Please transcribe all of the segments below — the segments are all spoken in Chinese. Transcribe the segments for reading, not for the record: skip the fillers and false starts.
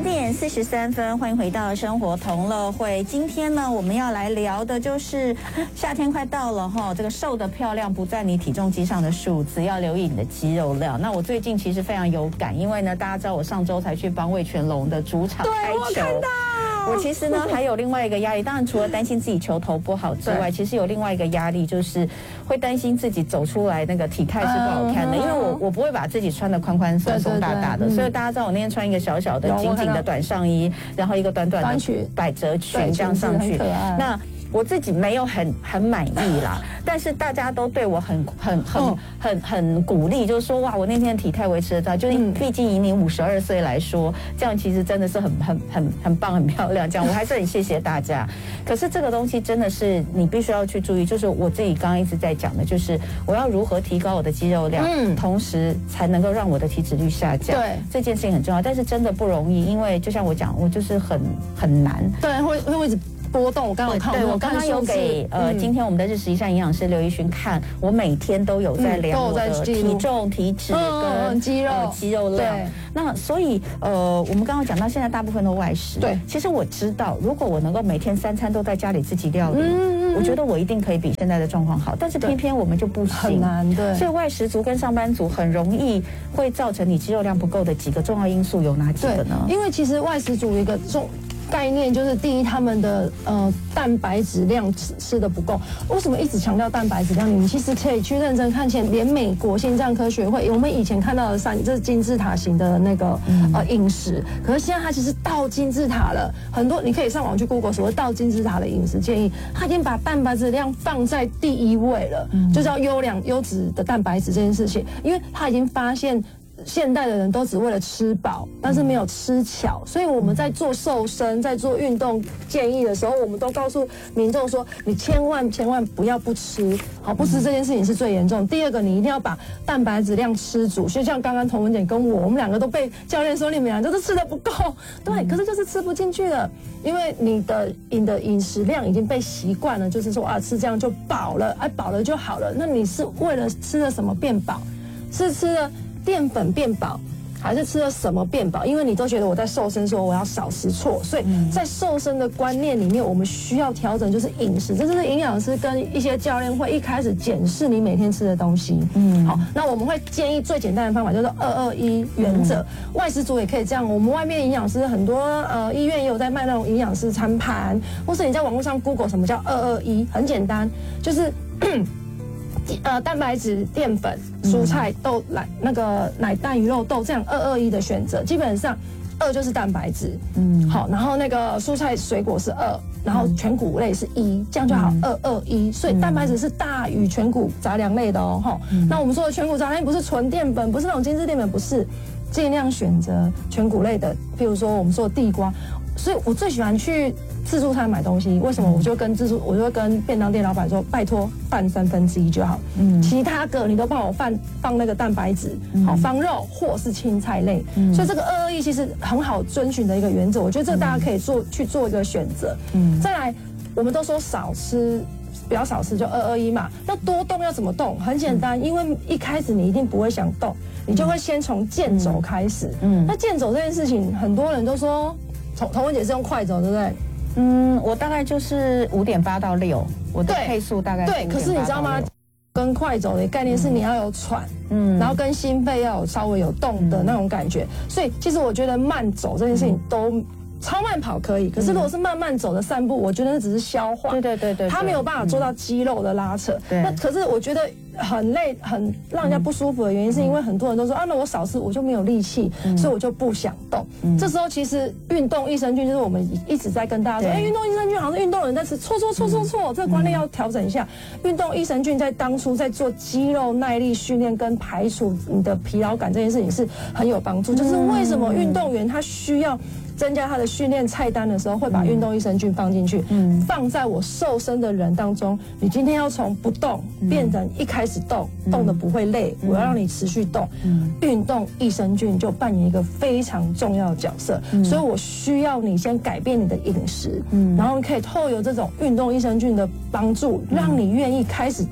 10:43，欢迎回到生活同乐会。今天呢，我们要来聊的就是夏天快到了哈，这个瘦的漂亮不在你体重机上的数字，要留意你的肌肉量。那我最近其实非常有感，因为呢，大家知道我上周才去帮味全龙的主场开球。 我看到。 我其实呢还有另外一个压力，当然除了担心自己球投不好之外，其实有另外一个压力，就是会担心自己走出来那个体态是不好看的，因为我不会把自己穿得宽宽松松大大的，所以大家知道我那天穿一个小小的紧紧的短上衣，然后一个短短的百褶裙这样上去，那我自己没有很满意啦，但是大家都对我很鼓励，就是说哇，我那天体态维持得到，就是毕竟以你52岁来说，这样其实真的是很棒很漂亮，这样我还是很谢谢大家。可是这个东西真的是你必须要去注意，就是我自己刚刚一直在讲的，就是我要如何提高我的肌肉量，同时才能够让我的体脂率下降。 对， 这件事情很重要，但是真的不容易，因为就像我讲，我就是很难。 对，会一直波动。我刚刚看， 对我刚刚有给今天我们的日食一善营养师刘一勋看，我每天都有在量我的体重、体脂跟肌肉量。那所以我们刚刚讲到现在大部分都外食。 对， 其实我知道，如果我能够每天3餐都在家里自己料理，我觉得我一定可以比现在的状况好。但是偏偏我们就不行， 很难。对， 所以外食族跟上班族很容易会造成你肌肉量不够的几个重要因素有哪几个呢？ 因为其实外食族一个概念就是第一，他们的蛋白质量吃的不够。为什么一直强调蛋白质量？你们其实可以去认真看见，连美国心脏科学会，我们以前看到的这是金字塔型的那个饮食，可是现在它其实倒金字塔了。很多你可以上网去 Google 所谓倒金字塔的饮食建议，它已经把蛋白质量放在第一位了，就叫优质的蛋白质这件事情，因为它已经发现。现代的人都只为了吃饱，但是没有吃巧，所以我们在做瘦身、在做运动建议的时候，我们都告诉民众说：你千万不要不吃，好，不吃这件事情是最严重。第二个，你一定要把蛋白质量吃足，就像刚刚童文姐跟我们两个都被教练说你们俩就是吃的不够，对，可是就是吃不进去了，因为你的饮食量已经被习惯了，就是说吃这样就饱了，饱了就好了。那你是为了吃了什么变饱？是吃了淀粉变饱，还是吃了什么变饱？因为你都觉得我在瘦身说我要少吃错，所以在瘦身的观念里面，我们需要调整就是饮食，这就是营养师跟一些教练会一开始检视你每天吃的东西。好，那我们会建议最简单的方法就是221原则，外食族也可以这样。我们外面营养师很多医院也有在卖那种营养师餐盘，或是你在网络上 Google 什么叫221，很简单，就是。蛋白质、淀粉、蔬菜、豆、奶蛋、鱼肉、豆这样221的选择，基本上2就是蛋白质，好，然后那个蔬菜水果是2，然后全谷类是1，这样就好，221。所以蛋白质是大于全谷杂粮类的哦，那我们说的全谷杂粮不是纯淀粉，不是那种精致淀粉，不是，尽量选择全谷类的，譬如说我们说的地瓜。所以我最喜欢去自助餐买东西，为什么？我就会跟便当店老板说，拜托饭1/3就好，其他个你都帮我放那个蛋白质，好，放肉或是青菜类。所以这个221其实很好遵循的一个原则，我觉得这个大家可以去做一个选择。再来，我们都说少吃。比较少吃就221嘛，那多动要怎么动？很简单，因为一开始你一定不会想动，你就会先从健走开始。那健走这件事情，很多人都说，童文姐是用快走，对不对？ 我大概就是5.8到6，我的配速大概是5.8到6。 对，可是你知道吗？跟快走的概念是你要有喘，然后跟心肺要有稍微有动的那种感觉。所以其实我觉得慢走这件事情都。超慢跑可以，可是如果是慢慢走的散步，我觉得那只是消化，对，它没有办法做到肌肉的拉扯。那可是我觉得很累，很让人家不舒服的原因，是因为很多人都说那我少吃我就没有力气，所以我就不想动。这时候其实运动益生菌就是我们一直在跟大家说，运动益生菌好像是运动人在吃，错，这个观念要调整一下。运动益生菌在当初在做肌肉耐力训练跟排除你的疲劳感这件事情是很有帮助。就是为什么运动员他需要增加他的训练菜单的时候，会把运动益生菌放进去，放在我瘦身的人当中。你今天要从不动变成一开始动，动得不会累，我要让你持续动。运动益生菌就扮演一个非常重要的角色，所以我需要你先改变你的饮食，然后可以透过这种运动益生菌的帮助，让你愿意开始动。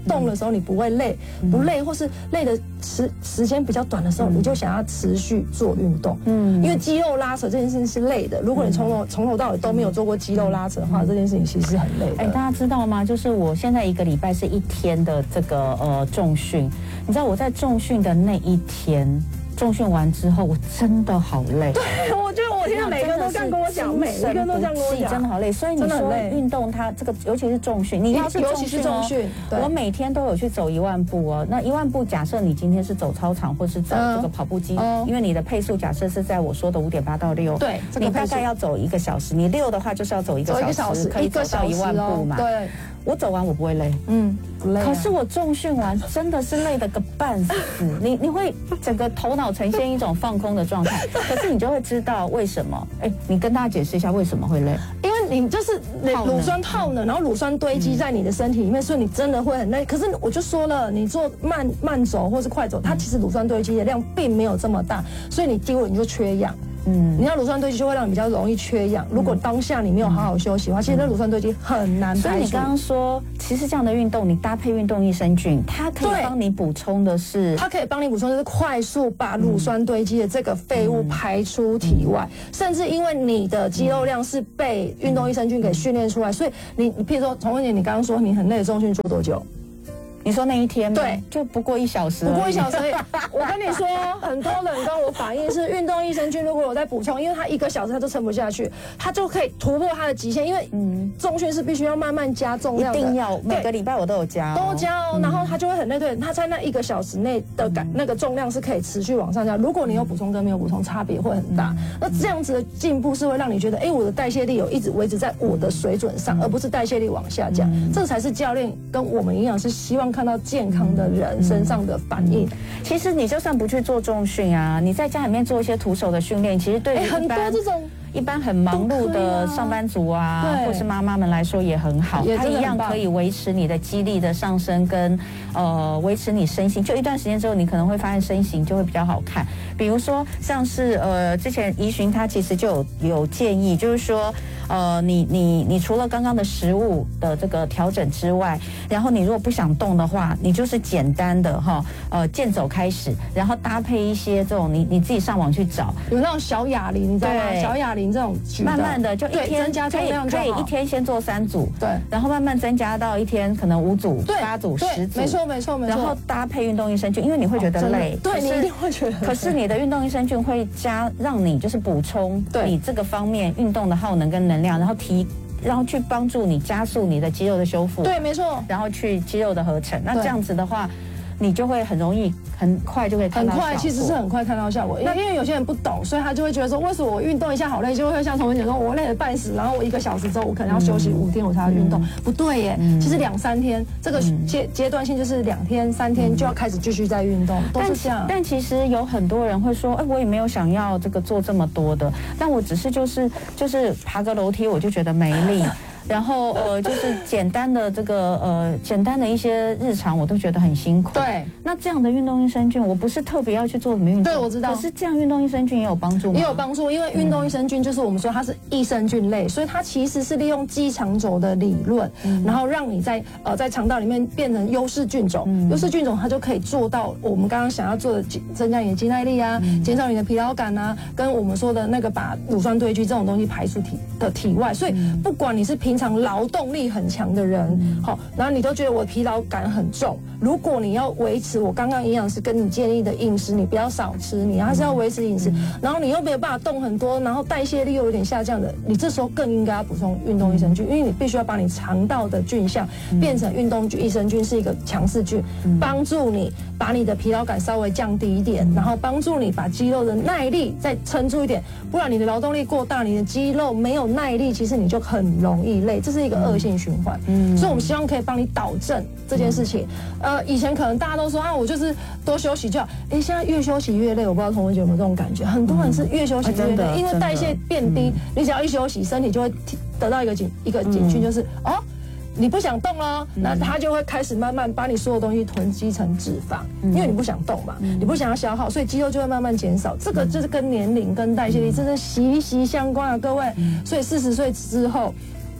动的时候你不会累，不累或是累的时间比较短的时候，你就想要持续做运动。因为肌肉拉扯这件事情是累的，如果你从头到尾都没有做过肌肉拉扯的话，这件事情其实是很累的。 大家知道吗？就是我现在1个礼拜是1天的这个重训，你知道我在重训的那一天。重训完之后，我真的好累。 对，我觉得我现在每个人都这样跟我讲，每一个人都这样跟我讲， 真的好累。所以你说运动它这个，尤其是重训，你要是重训，我每天都有去走1万步哦。那1万步，假设你今天是走操场或是走这个跑步机，因为你的配速假设是在我说的5.8到6，对，你大概要走1个小时。你6的话就是要走1个小时，可以走到1万步嘛？对。我走完我不会累， 不累。 可是我重训完真的是累得个半死，你会整个头脑呈现一种放空的状态。可是你就会知道为什么？你跟大家解释一下为什么会累？ 因为你就是乳酸耗能，然后乳酸堆积在你的身体里面，所以你真的会很累。可是我就说了，你做慢走或是快走，它其实乳酸堆积的量并没有这么大，所以你结果你就缺氧。你要乳酸堆积就会让你比较容易缺氧。如果当下你没有好好休息的话，其实那乳酸堆积很难排除。 所以你刚刚说，其实这样的运动，你搭配运动益生菌，它可以帮你补充的是， 它可以帮你补充的是快速把乳酸堆积的这个废物排出体外，甚至因为你的肌肉量是被运动益生菌给训练出来，所以你譬如说，童文姐，你刚刚说你很累的重训做多久？ 你说那一天吗？ 对， 就不过1小时。 不过1小时而已。我跟你说，很多人跟我反映是运动益生菌，如果我在补充，因为他1个小时他就撑不下去，他就可以突破他的极限。因为重训是必须要慢慢加重量的， 一定要每个礼拜我都有加， 都加哦。然后他就会很累，对，他在那1个小时内的那个重量是可以持续往上加。如果你有补充跟没有补充，差别会很大。那这样子的进步是会让你觉得，我的代谢力有一直维持在我的水准上，而不是代谢力往下降。这才是教练跟我们营养师希望看到健康的人身上的反应。 其实你就算不去做重训啊，你在家里面做一些徒手的训练，其实对于很多这种一般很忙碌的上班族啊，或是妈妈们来说也很好，它一样可以维持你的肌力的上升跟维持你身形。就一段时间之后，你可能会发现身形就会比较好看。比如说像是之前宜寻他其实就有建议，就是说你除了刚刚的食物的这个调整之外，然后你如果不想动的话，你就是简单的健走开始，然后搭配一些这种你自己上网去找， 有那种小哑铃，你知道吗？小哑铃这种慢慢的就一天增加重量可以一天先做3组， 对， 然后慢慢增加到一天可能5组、8组、10组， 没错。 然后搭配运动益生菌，因为你会觉得累， 对，你一定会觉得。 可是你的运动益生菌会让你就是补充你这个方面运动的耗能跟能量，然后去帮助你加速你的肌肉的修复， 对，没错， 然后去肌肉的合成。那这样子的话，你就会很容易很快就可以看到效果。 其实是很快看到效果。那因为有些人不懂，所以他就会觉得说，为什么我运动一下好累，就会像童文姐说，我累得半死，然后我1个小时之后我可能要休息5天我才要运动。不对耶，其实2、3天这个阶段性就是2天3天就要开始继续再运动，都是这样。 但其实有很多人会说，我也没有想要这个做这么多的，但我只是就是爬个楼梯我就觉得没力。然后就是简单的一些日常，我都觉得很辛苦。 对， 那这样的运动益生菌，我不是特别要去做什么运动， 对，我知道。 可是这样运动益生菌也有帮助吗？ 也有帮助，因为运动益生菌就是我们说它是益生菌类，所以它其实是利用肌肠轴的理论，然后让你在肠道里面变成优势菌种。优势菌种它就可以做到我们刚刚想要做的，增加你的肌耐力啊，减少你的疲劳感啊，跟我们说的那个把乳酸堆积这种东西排出体外。所以不管你是平常劳动力很强的人，然后你都觉得我疲劳感很重，如果你要维持我刚刚营养师跟你建议的饮食，你不要少吃，你还是要维持饮食，然后你又没有办法动很多，然后代谢力又有点下降的，你这时候更应该要补充运动益生菌，因为你必须要把你肠道的菌相变成运动益生菌是一个强势菌，帮助你把你的疲劳感稍微降低一点，然后帮助你把肌肉的耐力再撑住一点，不然你的劳动力过大，你的肌肉没有耐力，其实你就很容易累，这是一个恶性循环。所以我们希望可以帮你导正这件事情。以前可能大家都说我就是多休息就好，现在越休息越累，我不知道童文姐有没有这种感觉？很多人是越休息越累，因为代谢变低，你只要一休息，身体就会得到一个警讯，就是你不想动了，那它就会开始慢慢把你所有东西囤积成脂肪，因为你不想动嘛，你不想要消耗，所以肌肉就会慢慢减少。这个就是跟年龄跟代谢力真的息息相关啊，各位。所以40岁之后，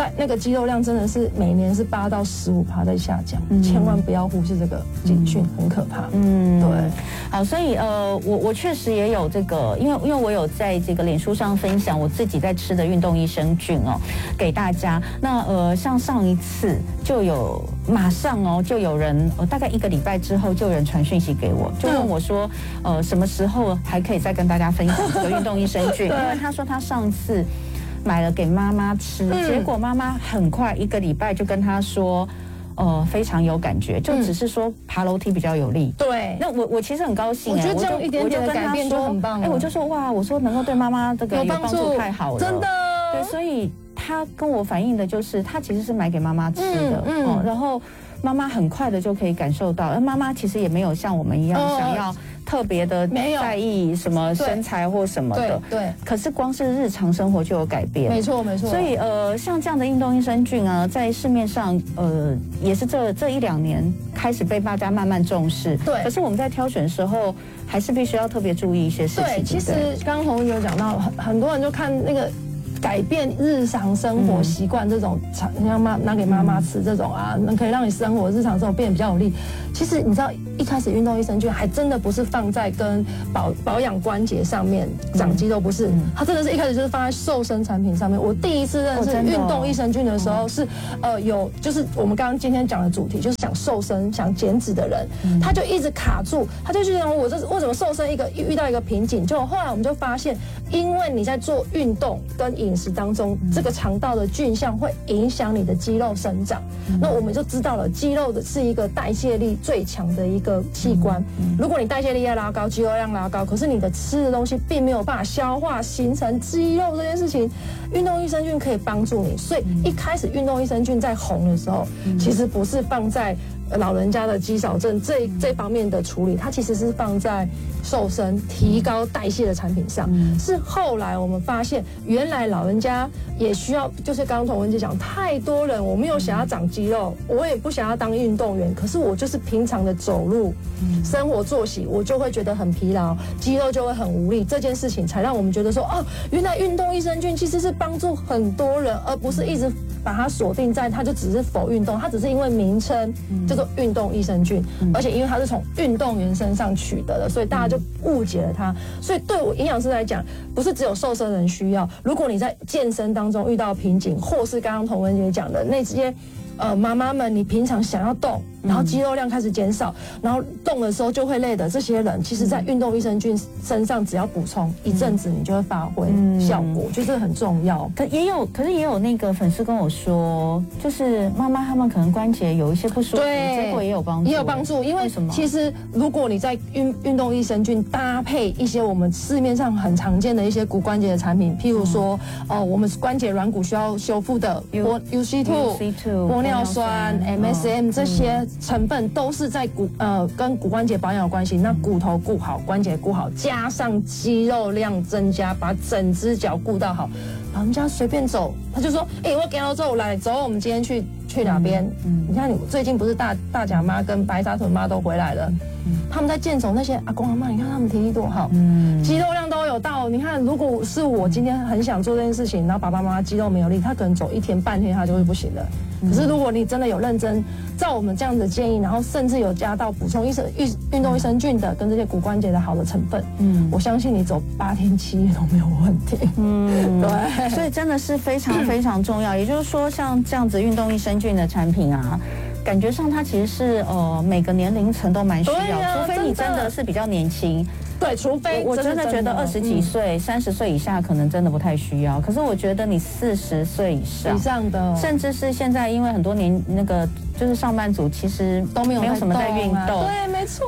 那个肌肉量真的是每年是8到15%在下降，千万不要忽视这个警讯，很可怕。对。 好，所以我确实也有这个，因为我有在这个脸书上分享我自己在吃的运动益生菌哦，给大家。那像上一次就有马上就有人大概1个礼拜之后就有人传讯息给我，就问我说什么时候还可以再跟大家分享这个运动益生菌？因为他说他上次买了给妈妈吃，结果妈妈很快1个礼拜就跟他说。非常有感觉，就只是说爬楼梯比较有力。 对， 那我其实很高兴， 我觉得这样一点点的改变就很棒。 我就说哇，我说能够对妈妈这个有帮助太好了， 真的。 对，所以他跟我反映的就是他其实是买给妈妈吃的，然后妈妈很快的就可以感受到，妈妈其实也没有像我们一样想要特别的在意什么身材或什么的， 对。 可是光是日常生活就有改变， 没错没错。 所以像这样的运动益生菌啊，在市面上也是这1、2年开始被大家慢慢重视。 对。 可是我们在挑选的时候，还是必须要特别注意一些事情。 对，其实刚刚洪文有讲到，很多人就看那个。改变日常生活习惯这种，像拿给妈妈吃这种啊，可以让你生活日常生活变得比较有力。其实你知道，一开始运动益生菌还真的不是放在跟保养关节上面长肌肉，不是，它真的是一开始就是放在瘦身产品上面。我第一次认识运动益生菌的时候是，就是我们刚刚今天讲的主题，就是想瘦身、想减脂的人，他就一直卡住，他就觉得我为什么瘦身遇到一个瓶颈，就后来我们就发现，因为你在做运动跟饮食当中，这个肠道的菌相会影响你的肌肉生长。那我们就知道了，肌肉的是一个代谢力最强的一个器官。如果你代谢力要拉高，肌肉量拉高，可是你的吃的东西并没有办法消化形成肌肉这件事情，运动益生菌可以帮助你。所以一开始运动益生菌在红的时候，其实不是放在老人家的肌少症这方面的处理，它其实是放在瘦身、提高代谢的产品上。是后来我们发现，原来老人家也需要，就是刚刚童文姐讲，太多人我没有想要长肌肉，我也不想要当运动员，可是我就是平常的走路、生活作息，我就会觉得很疲劳，肌肉就会很无力。这件事情才让我们觉得说，原来运动益生菌其实是帮助很多人，而不是一直把它锁定在它就只是否运动，它只是因为名称叫做运动益生菌，而且因为它是从运动员身上取得的，所以大家就误解了它。所以对我营养师来讲，不是只有瘦身人需要，如果你在健身当中遇到瓶颈，或是刚刚童文姐讲的那些妈妈们，你平常想要动，然后肌肉量开始减少，然后动的时候就会累的这些人，其实在运动益生菌身上只要补充一阵子，你就会发挥效果，我觉得这很重要。 可是也有那个粉丝跟我说，就是妈妈他们可能关节有一些不舒服，结果也有帮助， 也有帮助。因为其实如果你在运动益生菌搭配一些我们市面上很常见的一些骨关节的产品，譬如说我们关节软骨需要修复的UC2、玻尿酸、MSM 这些成分都是在跟骨关节保养有关系。那骨头顾好，关节顾好，加上肌肉量增加，把整只脚顾到好。老人家随便走，他就说：“我给到走来走，我们今天去哪边？”你看，你最近不是大甲妈跟白沙屯妈都回来了。他们在健走那些阿公阿嬷，你看他们体力多好，肌肉量都有到。你看，如果是我今天很想做这件事情，然后爸爸妈妈肌肉没有力，他可能走1天半天他就会不行了。可是如果你真的有认真照我们这样的建议，然后甚至有加到补充运动益生菌的跟这些骨关节的好的成分，我相信你走8天7夜都没有问题。对， 所以真的是非常非常重要。也就是说，像这样子运动益生菌的产品啊，感觉上它其实是每个年龄层都蛮需要，除非你真的是比较年轻。 对，除非我真的觉得20几岁、30岁以下可能真的不太需要。可是我觉得你40岁以上的， 甚至是现在因为很多就是上班族其实都没有什么在运动， 对，没错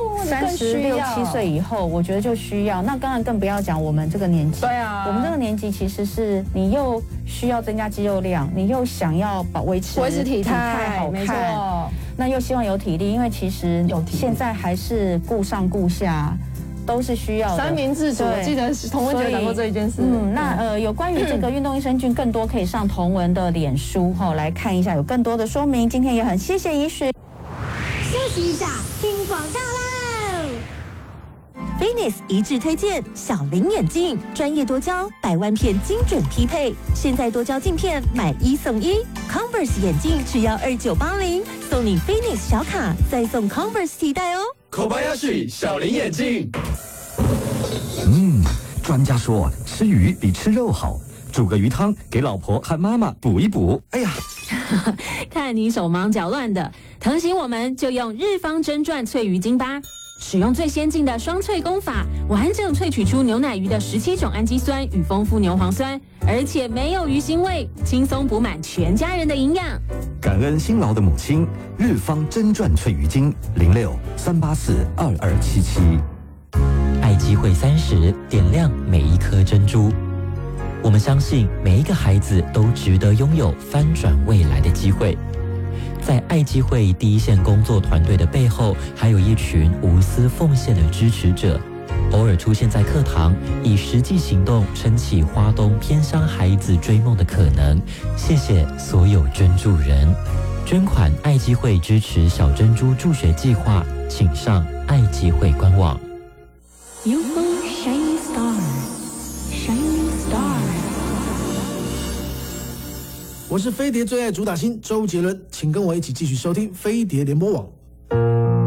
，36、7岁以后，我觉得就需要。那当然更不要讲我们这个年纪， 对啊， 我们这个年纪其实是你又需要增加肌肉量，你又想要维持体态好看，那又希望有体力，因为其实现在还是顾上顾下。都是需要的三明治组，我记得童文姐讲过这一件事。 那有关于这个运动益生菌，更多可以上童文的脸书来看一下，有更多的说明。今天也很谢谢医师。 休息一下，听广告喽。 Finis 一致推荐小林眼镜，专业多焦，100万片精准匹配。现在多焦镜片买1送1 ，Converse 眼镜只要2980，送你 Finis 小卡，再送 Converse 提袋哦。 Kobayashi 小林眼镜。 专家说吃鱼比吃肉好，煮个鱼汤给老婆和妈妈补一补。哎呀， 看你手忙脚乱的，疼醒我们就用日方真传萃鱼精吧。使用最先进的双萃工法，完整萃取出牛奶鱼的17种氨基酸与丰富牛磺酸，而且没有鱼腥味，轻松补满全家人的营养。 感恩辛劳的母亲，日方真传萃鱼精06-384-2277。 爱机会30，点亮每一颗珍珠。我们相信每一个孩子都值得拥有翻转未来的机会。在爱机会第一线工作团队的背后，还有一群无私奉献的支持者，偶尔出现在课堂，以实际行动撑起花东偏乡孩子追梦的可能。谢谢所有捐助人，捐款爱机会支持小珍珠助学计划，请上爱机会官网。 UFO Shining Star Shining Star。 我是飞碟最爱主打星周杰伦，请跟我一起继续收听飞碟联播网。